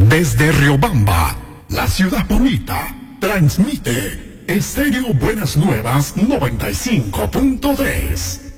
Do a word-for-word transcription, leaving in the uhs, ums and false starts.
Desde Riobamba, la ciudad bonita, transmite Estéreo Buenas Nuevas noventa y cinco punto tres.